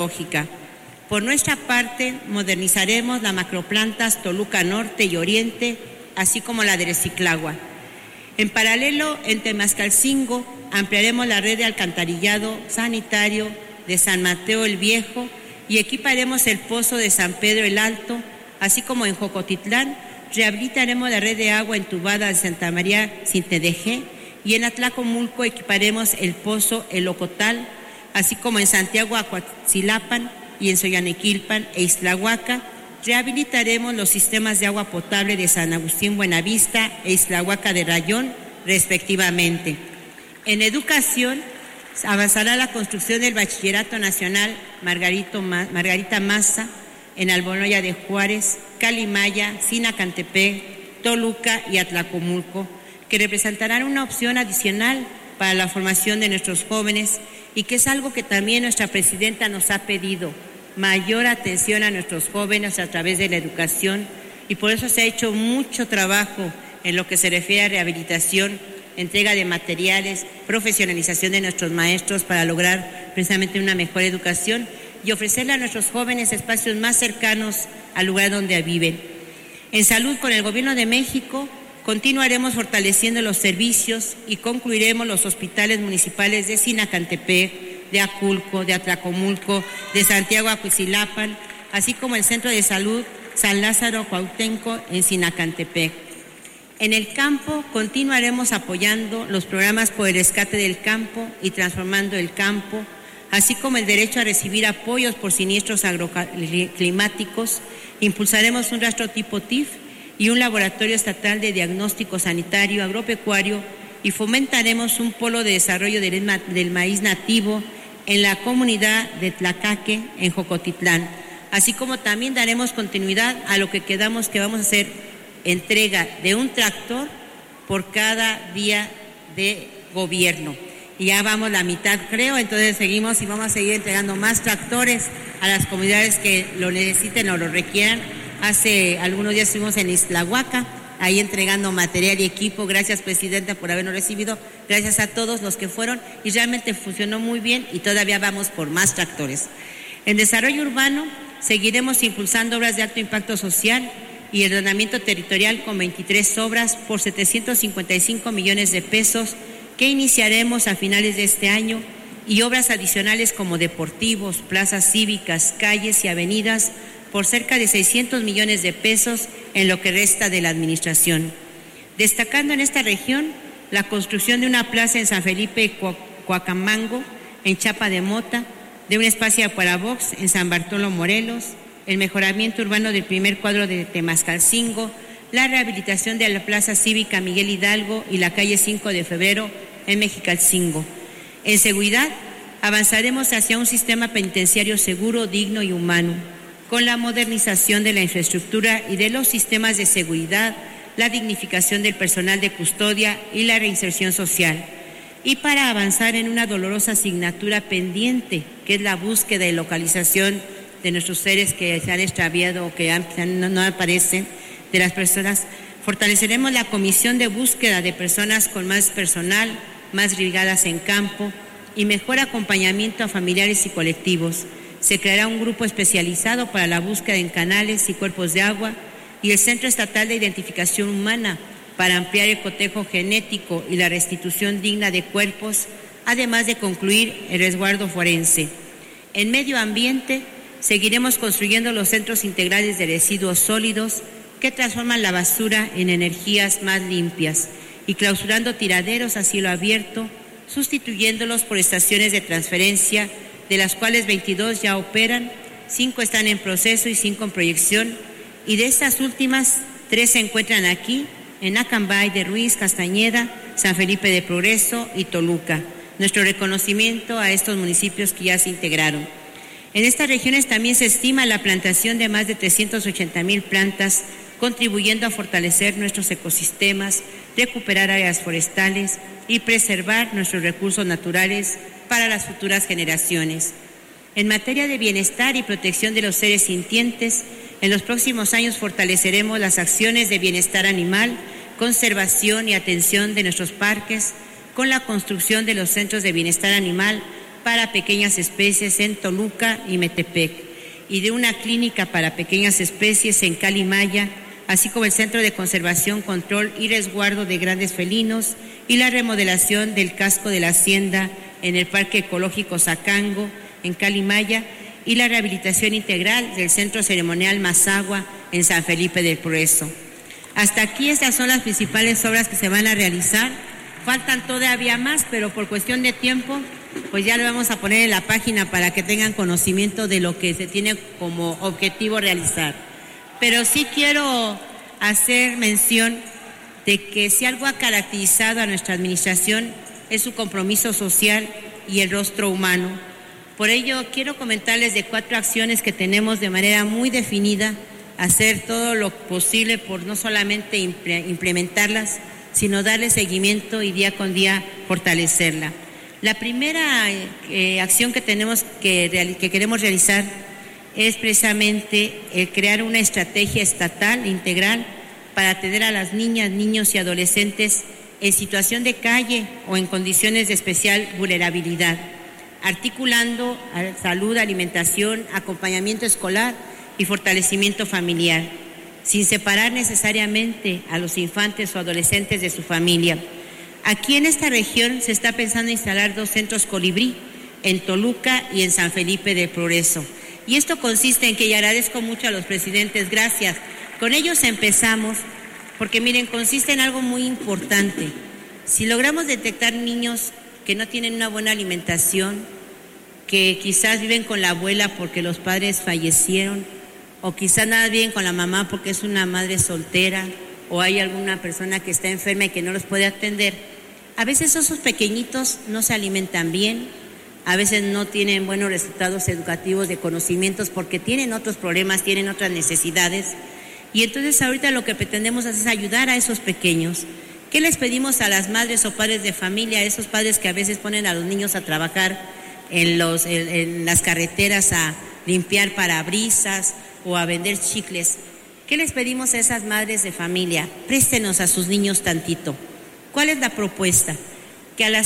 lógica. Por nuestra parte, modernizaremos las macroplantas Toluca Norte y Oriente, así como la de Reciclagua. En paralelo, en Temascalcingo, ampliaremos la red de alcantarillado sanitario de San Mateo el Viejo y equiparemos el pozo de San Pedro el Alto, así como en Jocotitlán, rehabilitaremos la red de agua entubada de Santa María Cintedejé y en Atlacomulco equiparemos el pozo El Ocotal, así como en Santiago Acuatzilapan y en Soyanequilpan e Ixtlahuaca, rehabilitaremos los sistemas de agua potable de San Agustín Buenavista e Ixtlahuaca de Rayón, respectivamente. En educación, avanzará la construcción del Bachillerato Nacional Margarita Maza en Albonoya de Juárez, Calimaya, Sinacantepec, Toluca y Atlacomulco, que representarán una opción adicional para la formación de nuestros jóvenes y que es algo que también nuestra presidenta nos ha pedido, mayor atención a nuestros jóvenes a través de la educación, y por eso se ha hecho mucho trabajo en lo que se refiere a rehabilitación, entrega de materiales, profesionalización de nuestros maestros para lograr precisamente una mejor educación y ofrecerle a nuestros jóvenes espacios más cercanos al lugar donde viven. En salud, con el Gobierno de México, continuaremos fortaleciendo los servicios y concluiremos los hospitales municipales de Sinacantepec, de Aculco, de Atlacomulco, de Santiago Acuitzilapan, así como el Centro de Salud San Lázaro Cuauhtémoc en Sinacantepec. En el campo continuaremos apoyando los programas por el rescate del campo y transformando el campo, así como el derecho a recibir apoyos por siniestros agroclimáticos. Impulsaremos un rastro tipo TIF y un laboratorio estatal de diagnóstico sanitario agropecuario y fomentaremos un polo de desarrollo del maíz nativo en la comunidad de Tlacaque, en Jocotitlán, así como también daremos continuidad a lo que quedamos que vamos a hacer entrega de un tractor por cada día de gobierno. Y ya vamos la mitad, creo, entonces seguimos y vamos a seguir entregando más tractores a las comunidades que lo necesiten o lo requieran. Hace algunos días estuvimos en Ixtlahuaca, ahí entregando material y equipo. Gracias, Presidenta, por habernos recibido. Gracias a todos los que fueron y realmente funcionó muy bien y todavía vamos por más tractores. En desarrollo urbano seguiremos impulsando obras de alto impacto social y el ordenamiento territorial con 23 obras por 755 millones de pesos que iniciaremos a finales de este año y obras adicionales como deportivos, plazas cívicas, calles y avenidas por cerca de 600 millones de pesos en lo que resta de la administración. Destacando en esta región la construcción de una plaza en San Felipe Coacamango, en Chapa de Mota, de un espacio para box en San Bartolo Morelos, el mejoramiento urbano del primer cuadro de Temascalcingo, la rehabilitación de la Plaza Cívica Miguel Hidalgo y la calle 5 de Febrero en Mexicalcingo. En seguridad, avanzaremos hacia un sistema penitenciario seguro, digno y humano, con la modernización de la infraestructura y de los sistemas de seguridad, la dignificación del personal de custodia y la reinserción social. Y para avanzar en una dolorosa asignatura pendiente, que es la búsqueda y localización de nuestros seres que se han extraviado o que no aparecen, de las personas, fortaleceremos la comisión de búsqueda de personas con más personal, más brigadas en campo y mejor acompañamiento a familiares y colectivos. Se creará un grupo especializado para la búsqueda en canales y cuerpos de agua y el Centro Estatal de Identificación Humana para ampliar el cotejo genético y la restitución digna de cuerpos, además de concluir el resguardo forense. En medio ambiente, seguiremos construyendo los centros integrales de residuos sólidos que transforman la basura en energías más limpias y clausurando tiraderos a cielo abierto, sustituyéndolos por estaciones de transferencia, de las cuales 22 ya operan, 5 están en proceso y 5 en proyección, y de estas últimas 3 se encuentran aquí, en Acambay de Ruiz, Castañeda, San Felipe de Progreso y Toluca. Nuestro reconocimiento a estos municipios que ya se integraron. En estas regiones también se estima la plantación de más de 380,000 plantas, contribuyendo a fortalecer nuestros ecosistemas, recuperar áreas forestales y preservar nuestros recursos naturales para las futuras generaciones. En materia de bienestar y protección de los seres sintientes, en los próximos años fortaleceremos las acciones de bienestar animal, conservación y atención de nuestros parques, con la construcción de los centros de bienestar animal para pequeñas especies en Toluca y Metepec, y de una clínica para pequeñas especies en Calimaya, así como el Centro de Conservación, Control y Resguardo de Grandes Felinos y la remodelación del casco de la hacienda en el Parque Ecológico Zacango, en Calimaya, y la rehabilitación integral del Centro Ceremonial Mazagua en San Felipe del Progreso. Hasta aquí estas son las principales obras que se van a realizar. Faltan todavía más, pero por cuestión de tiempo, pues ya lo vamos a poner en la página para que tengan conocimiento de lo que se tiene como objetivo realizar. Pero sí quiero hacer mención de que si algo ha caracterizado a nuestra administración es su compromiso social y el rostro humano. Por ello, quiero comentarles de 4 acciones que tenemos de manera muy definida, hacer todo lo posible por no solamente implementarlas, sino darle seguimiento y día con día fortalecerla. La primera acción que tenemos que queremos realizar es precisamente el crear una estrategia estatal integral para atender a las niñas, niños y adolescentes en situación de calle o en condiciones de especial vulnerabilidad, articulando salud, alimentación, acompañamiento escolar y fortalecimiento familiar, sin separar necesariamente a los infantes o adolescentes de su familia. Aquí en esta región se está pensando instalar 2 centros Colibrí, en Toluca y en San Felipe del Progreso. Y esto consiste en que, y agradezco mucho a los presidentes, gracias, con ellos empezamos, porque miren, consiste en algo muy importante. Si logramos detectar niños que no tienen una buena alimentación, que quizás viven con la abuela porque los padres fallecieron, o quizás nada bien con la mamá porque es una madre soltera, o hay alguna persona que está enferma y que no los puede atender, a veces esos pequeñitos no se alimentan bien, a veces no tienen buenos resultados educativos de conocimientos porque tienen otros problemas, tienen otras necesidades. Y entonces ahorita lo que pretendemos es ayudar a esos pequeños. ¿Qué les pedimos a las madres o padres de familia, a esos padres que a veces ponen a los niños a trabajar en las carreteras a limpiar parabrisas o a vender chicles? ¿Qué les pedimos a esas madres de familia? Préstenos a sus niños tantito. ¿Cuál es la propuesta? Que a las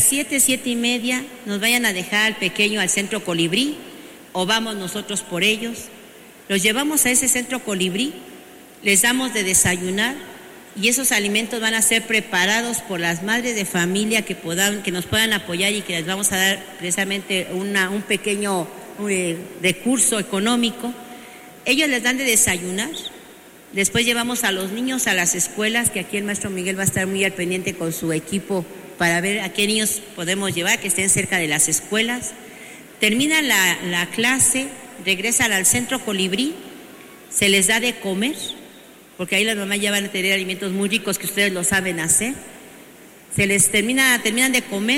7:30 nos vayan a dejar al pequeño al centro Colibrí, o vamos nosotros por ellos, los llevamos a ese centro Colibrí, les damos de desayunar y esos alimentos van a ser preparados por las madres de familia que nos puedan apoyar y que les vamos a dar precisamente un pequeño recurso económico. Ellos les dan de desayunar, después llevamos a los niños a las escuelas, que aquí el maestro Miguel va a estar muy al pendiente con su equipo para ver a qué niños podemos llevar, que estén cerca de las escuelas. Termina la clase, regresan al centro Colibrí, se les da de comer, porque ahí las mamás ya van a tener alimentos muy ricos que ustedes lo saben hacer. Se les terminan de comer,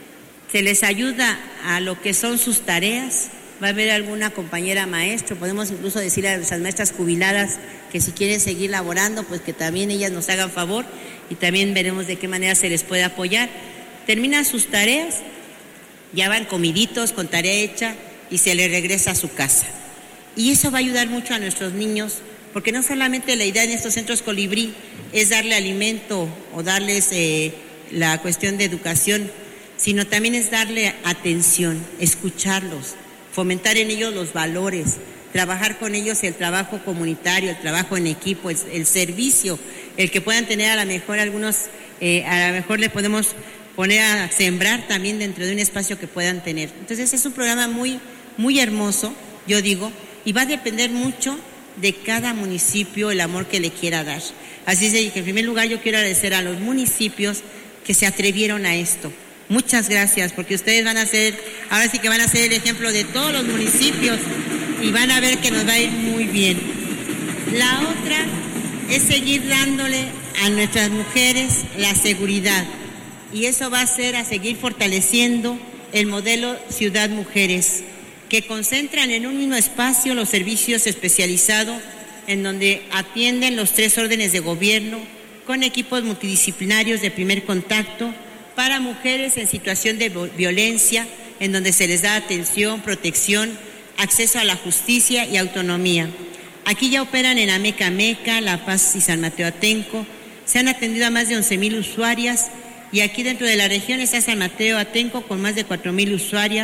se les ayuda a lo que son sus tareas. Va a haber alguna compañera maestro, podemos incluso decirle a nuestras maestras jubiladas que si quieren seguir laborando, pues que también ellas nos hagan favor y también veremos de qué manera se les puede apoyar. Terminan sus tareas, ya van comiditos, con tarea hecha y se les regresa a su casa. Y eso va a ayudar mucho a nuestros niños, porque no solamente la idea en estos centros Colibrí es darle alimento o darles la cuestión de educación, sino también es darle atención, escucharlos, fomentar en ellos los valores, trabajar con ellos el trabajo comunitario, el trabajo en equipo, el servicio, el que puedan tener a lo mejor algunos, a lo mejor le podemos poner a sembrar también dentro de un espacio que puedan tener. Entonces es un programa muy, muy hermoso, yo digo, y va a depender mucho de cada municipio el amor que le quiera dar. Así es que en primer lugar yo quiero agradecer a los municipios que se atrevieron a esto. Muchas gracias, porque ustedes van a ser, ahora sí que van a ser el ejemplo de todos los municipios y van a ver que nos va a ir muy bien. La otra es seguir dándole a nuestras mujeres la seguridad, y eso va a ser a seguir fortaleciendo el modelo Ciudad Mujeres, que concentran en un mismo espacio los servicios especializados en donde atienden los 3 órdenes de gobierno con equipos multidisciplinarios de primer contacto para mujeres en situación de violencia, en donde se les da atención, protección, acceso a la justicia y autonomía. Aquí ya operan en Ameca, La Paz y San Mateo Atenco. Se han atendido a más de 11,000 usuarias y aquí dentro de la región está San Mateo Atenco con más de 4,000 usuarias,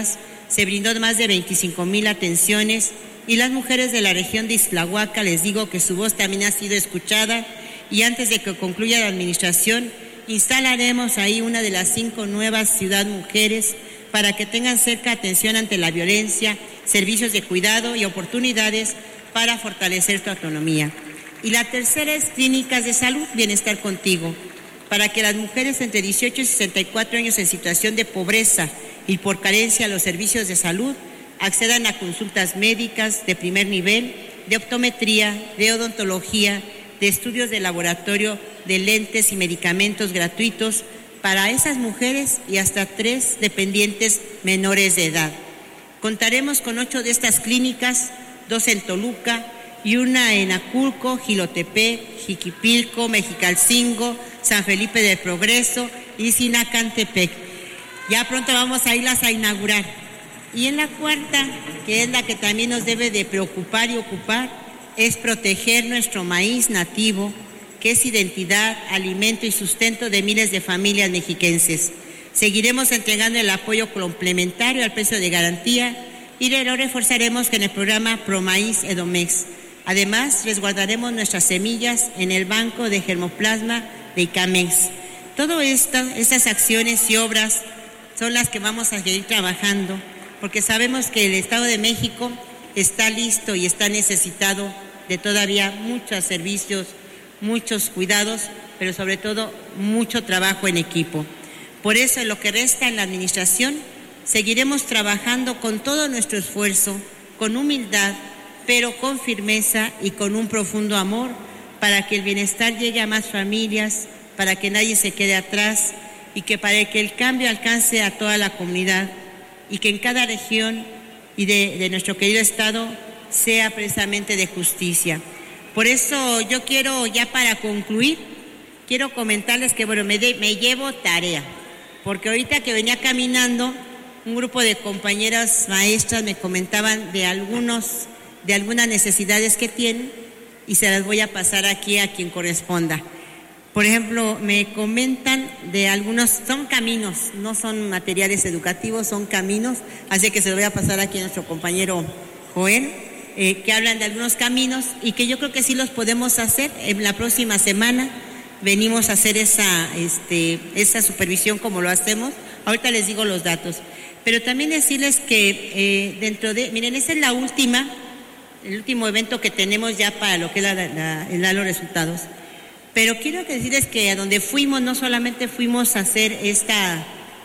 se brindó más de 25,000 atenciones y las mujeres de la región de Ixtlahuaca, les digo que su voz también ha sido escuchada y antes de que concluya la administración, instalaremos ahí una de las 5 nuevas Ciudad Mujeres para que tengan cerca atención ante la violencia, servicios de cuidado y oportunidades para fortalecer tu autonomía. Y la tercera es clínicas de salud, Bienestar Contigo, para que las mujeres entre 18 y 64 años en situación de pobreza y por carencia de los servicios de salud accedan a consultas médicas de primer nivel, de optometría, de odontología, de estudios de laboratorio, de lentes y medicamentos gratuitos para esas mujeres y hasta 3 dependientes menores de edad. Contaremos con 8 de estas clínicas, 2 en Toluca y una en Aculco, Jilotepec, Jiquipilco, Mexicalcingo, San Felipe del Progreso y Sinacantepec. Ya pronto vamos a irlas a inaugurar. Y en la cuarta, que es la que también nos debe de preocupar y ocupar, es proteger nuestro maíz nativo, que es identidad, alimento y sustento de miles de familias mexiquenses. Seguiremos entregando el apoyo complementario al precio de garantía y lo reforzaremos con el programa ProMaíz Edomex. Además, resguardaremos nuestras semillas en el banco de germoplasma de ICAMEX. Todo esto, estas acciones y obras son las que vamos a seguir trabajando, porque sabemos que el Estado de México está listo y está necesitado de todavía muchos servicios, muchos cuidados, pero sobre todo mucho trabajo en equipo. Por eso, en lo que resta en la administración, seguiremos trabajando con todo nuestro esfuerzo, con humildad, pero con firmeza y con un profundo amor, para que el bienestar llegue a más familias, para que nadie se quede atrás y que para que el cambio alcance a toda la comunidad y que en cada región y de nuestro querido Estado sea precisamente de justicia. Por eso yo quiero, ya para concluir, quiero comentarles que bueno, me llevo tarea, porque ahorita que venía caminando, un grupo de compañeras maestras me comentaban de algunas necesidades que tienen y se las voy a pasar aquí a quien corresponda. Por ejemplo, me comentan de algunos, son caminos, no son materiales educativos, son caminos, así que se lo voy a pasar aquí a nuestro compañero Joel, que hablan de algunos caminos y que yo creo que sí los podemos hacer. En la próxima semana venimos a hacer esa supervisión como lo hacemos. Ahorita les digo los datos. Pero también decirles que miren, esa es el último evento que tenemos ya para lo que es los resultados. Pero quiero decirles que a donde fuimos, no solamente fuimos a hacer esta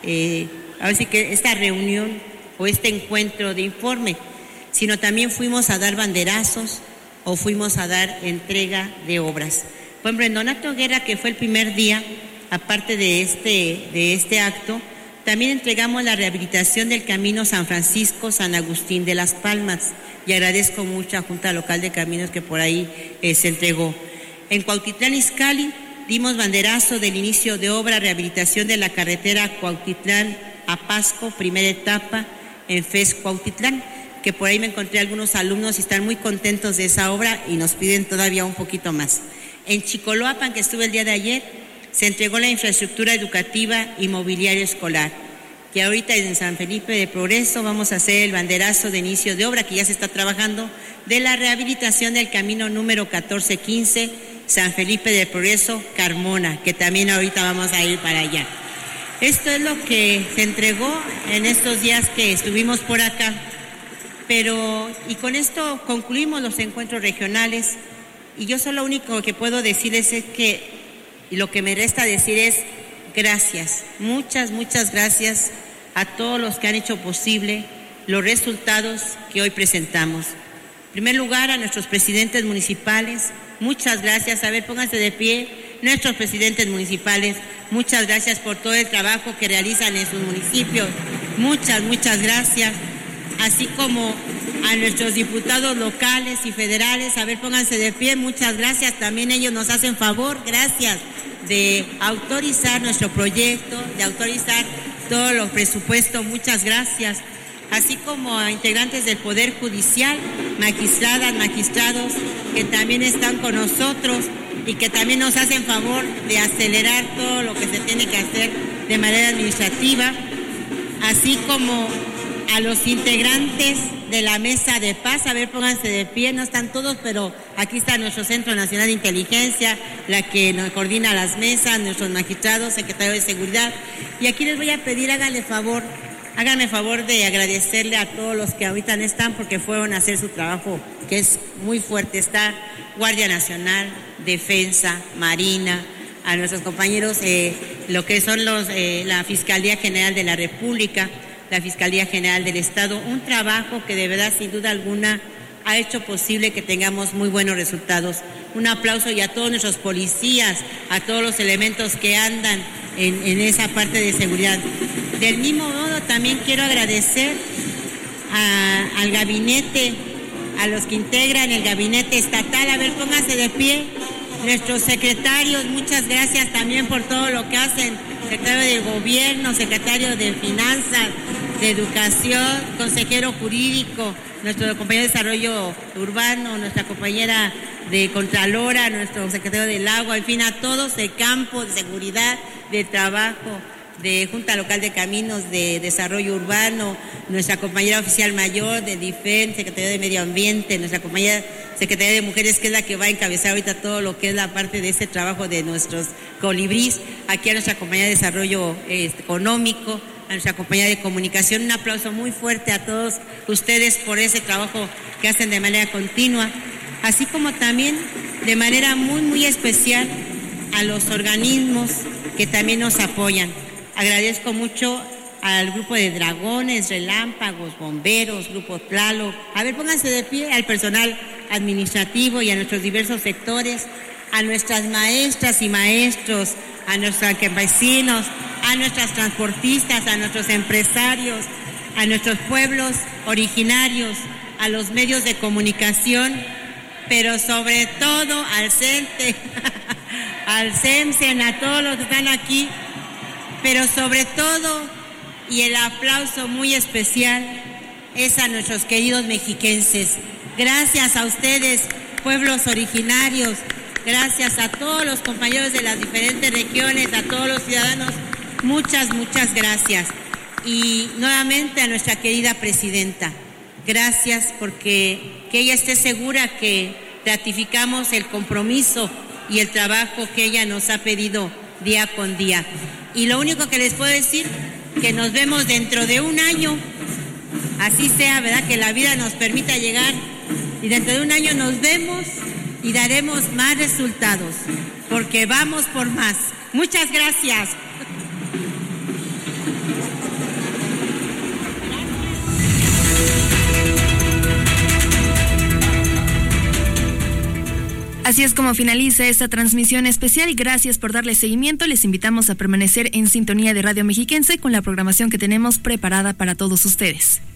reunión o este encuentro de informe, sino también fuimos a dar banderazos o fuimos a dar entrega de obras. Por ejemplo, en Donato Guerra, que fue el primer día, aparte de este acto, también entregamos la rehabilitación del camino San Francisco-San Agustín de Las Palmas y agradezco mucho a Junta Local de Caminos que por ahí se entregó. En Cuautitlán Izcalli dimos banderazo del inicio de obra, rehabilitación de la carretera Cuautitlán a Pasco, primera etapa en FES Cuautitlán, que por ahí me encontré algunos alumnos y están muy contentos de esa obra y nos piden todavía un poquito más. En Chicoloapan, que estuve el día de ayer, se entregó la infraestructura educativa y mobiliario escolar, que ahorita en San Felipe de Progreso vamos a hacer el banderazo de inicio de obra, que ya se está trabajando, de la rehabilitación del camino número 1415, San Felipe de Progreso, Carmona, que también ahorita vamos a ir para allá. Esto es lo que se entregó en estos días que estuvimos por acá. Y con esto concluimos los encuentros regionales. Y yo solo lo único que puedo decirles es que, y lo que me resta decir es gracias, muchas gracias a todos los que han hecho posible los resultados que hoy presentamos. En primer lugar, a nuestros presidentes municipales, muchas gracias. A ver, pónganse de pie. Nuestros presidentes municipales, muchas gracias por todo el trabajo que realizan en sus municipios. Muchas gracias. Así como a nuestros diputados locales y federales, a ver, pónganse de pie, muchas gracias. También ellos nos hacen favor, gracias, de autorizar nuestro proyecto, de autorizar todos los presupuestos, muchas gracias. Así como a integrantes del Poder Judicial, magistradas, magistrados, que también están con nosotros y que también nos hacen favor de acelerar todo lo que se tiene que hacer de manera administrativa, así como a los integrantes de la Mesa de Paz. A ver, pónganse de pie, no están todos, pero aquí está nuestro Centro Nacional de Inteligencia, la que nos coordina las mesas, nuestros magistrados, secretario de Seguridad. Y aquí les voy a pedir, háganme favor de agradecerle a todos los que ahorita no están porque fueron a hacer su trabajo, que es muy fuerte. Está Guardia Nacional, Defensa, Marina, a nuestros compañeros, lo que son la Fiscalía General de la República, la Fiscalía General del Estado, un trabajo que de verdad, sin duda alguna, ha hecho posible que tengamos muy buenos resultados. Un aplauso y a todos nuestros policías, a todos los elementos que andan en esa parte de seguridad. Del mismo modo, también quiero agradecer al gabinete, a los que integran el gabinete estatal. A ver, pónganse de pie. Nuestros secretarios, muchas gracias también por todo lo que hacen. Secretario de Gobierno, secretario de Finanzas, de Educación, consejero jurídico, nuestro compañero de Desarrollo Urbano, nuestra compañera de Contralora, nuestro secretario del Agua, en fin, a todos de campo, de seguridad, de trabajo, de Junta Local de Caminos, de Desarrollo Urbano, nuestra compañera oficial mayor de DIFEN, Secretaría de Medio Ambiente, nuestra compañera Secretaría de Mujeres, que es la que va a encabezar ahorita todo lo que es la parte de este trabajo de nuestros colibrís, aquí a nuestra compañera de Desarrollo Económico, a nuestra compañía de Comunicación. Un aplauso muy fuerte a todos ustedes por ese trabajo que hacen de manera continua, así como también de manera muy, muy especial a los organismos que también nos apoyan. Agradezco mucho al grupo de Dragones, Relámpagos, Bomberos, Grupo Tlaloc. A ver, pónganse de pie, al personal administrativo y a nuestros diversos sectores, a nuestras maestras y maestros, a nuestros campesinos, a nuestras transportistas, a nuestros empresarios, a nuestros pueblos originarios, a los medios de comunicación, pero sobre todo al CENTE, al CEMSEN, a todos los que están aquí, pero sobre todo, y el aplauso muy especial, es a nuestros queridos mexiquenses. Gracias a ustedes, pueblos originarios, gracias a todos los compañeros de las diferentes regiones, a todos los ciudadanos, muchas, muchas gracias. Y nuevamente a nuestra querida presidenta, gracias porque que ella esté segura que ratificamos el compromiso y el trabajo que ella nos ha pedido día con día. Y lo único que les puedo decir, que nos vemos dentro de un año, así sea, ¿verdad? Que la vida nos permita llegar y dentro de un año nos vemos y daremos más resultados, porque vamos por más. Muchas gracias. Así es como finaliza esta transmisión especial. Gracias por darle seguimiento. Les invitamos a permanecer en sintonía de Radio Mexiquense con la programación que tenemos preparada para todos ustedes.